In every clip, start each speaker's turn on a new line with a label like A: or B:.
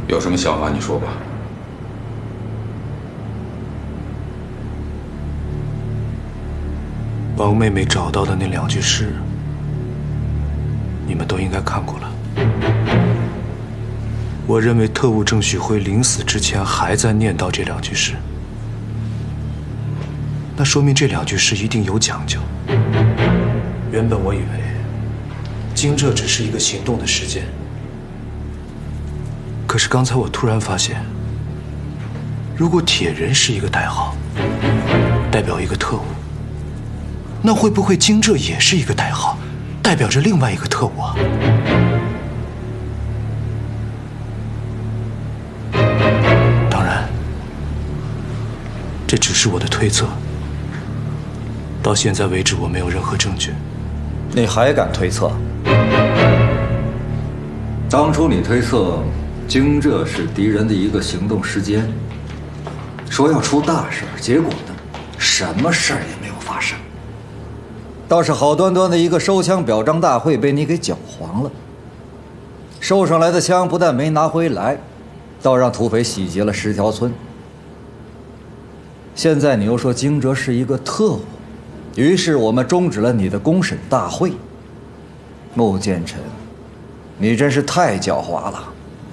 A: 有什么想法你说吧。
B: 王妹妹找到的那2句诗，你们都应该看过了。我认为特务郑旭辉临死之前还在念叨这2句诗，那说明这2句诗一定有讲究。原本我以为惊蛰只是一个行动的时间，可是刚才我突然发现，如果铁人是一个代号，代表一个特务，那会不会惊蛰也是一个代号，代表着另外一个特务啊？当然，这只是我的推测，到现在为止我没有任何证据。
C: 你还敢推测？当初你推测惊蛰是敌人的一个行动时间，说要出大事，结果呢，什么事儿也没有发生。倒是好端端的一个收枪表彰大会被你给搅黄了，收上来的枪不但没拿回来，倒让土匪洗劫了10条村。现在你又说惊蛰是一个特务，于是我们终止了你的公审大会。穆建臣，你真是太狡猾了。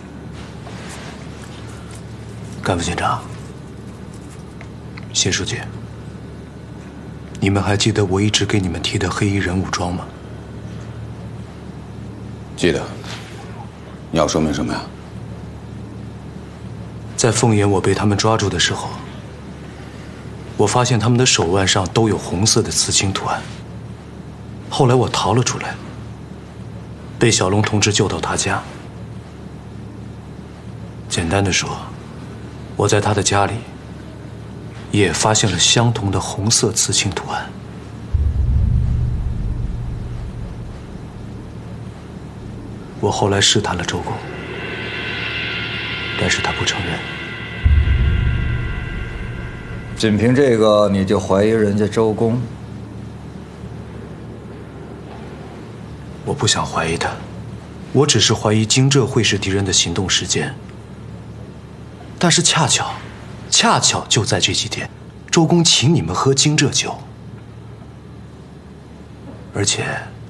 B: 干部警长，谢书记，你们还记得我一直给你们提的黑衣人武装吗？
A: 记得。你要说明什么呀？
B: 在凤岩我被他们抓住的时候，我发现他们的手腕上都有红色的刺青图案。后来我逃了出来，被小龙同志救到他家。简单的说，我在他的家里也发现了相同的红色刺青图案。我后来试探了周公，但是他不承认。
C: 仅凭这个你就怀疑人家周公？
B: 我不想怀疑他，我只是怀疑惊蛰会是敌人的行动时间。但是恰巧就在这几天，周公请你们喝惊蛰酒，而且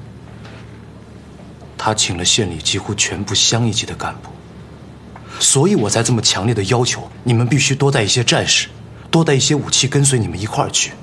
B: 他请了县里几乎全部乡一级的干部，所以我才这么强烈的要求你们必须多带一些战士，多带一些武器跟随你们一块儿去。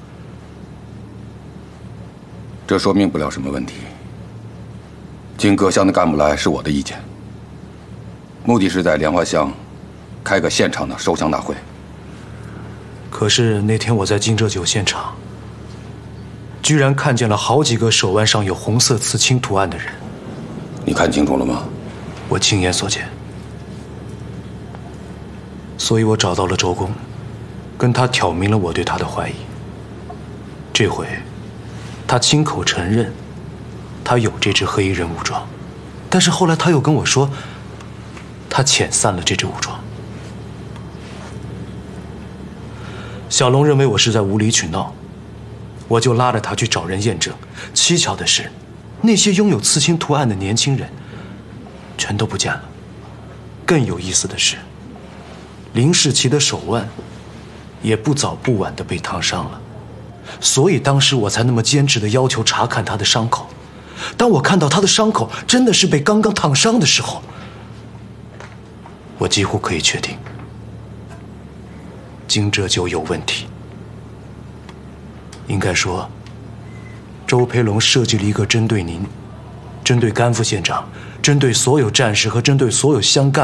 A: 这说明不了什么问题。请各乡的干部来是我的意见，目的是在莲花乡开个现场的收枪大会。
B: 可是那天我在惊蛰酒现场，居然看见了好几个手腕上有红色刺青图案的人。
A: 你看清楚了吗？
B: 我亲眼所见，所以我找到了周公，跟他挑明了我对他的怀疑。这回，他亲口承认，他有这支黑衣人武装，但是后来他又跟我说，他遣散了这支武装。小龙认为我是在无理取闹，我就拉着他去找人验证。蹊跷的是，那些拥有刺青图案的年轻人全都不见了。更有意思的是，林世奇的手腕也不早不晚地被烫伤了，所以当时我才那么坚持地要求查看他的伤口。当我看到他的伤口真的是被刚刚烫伤的时候，我几乎可以确定惊蛰就有问题。应该说，周培龙设计了一个针对您、针对甘副县长、针对所有战士和针对所有乡干